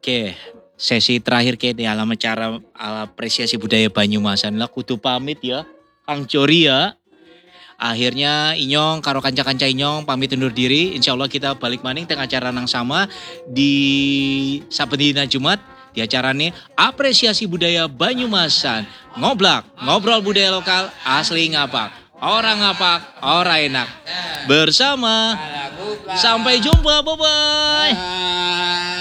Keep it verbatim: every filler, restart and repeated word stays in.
Oke, sesi terakhir ke di alamat cara apresiasi budaya Banyumasan lah kudu pamit ya. Kang Jori ya. Akhirnya Inyong karo kanca-kanca Inyong pamit undur diri. Insya Allah kita balik maning tengah acara nang sama di Sabedina Jumat di acara nih apresiasi budaya Banyumasan. Ngoblak, ngobrol budaya lokal asli ngapak. Orang ngapak, orang enak. Bersama. Sampai jumpa, bye-bye.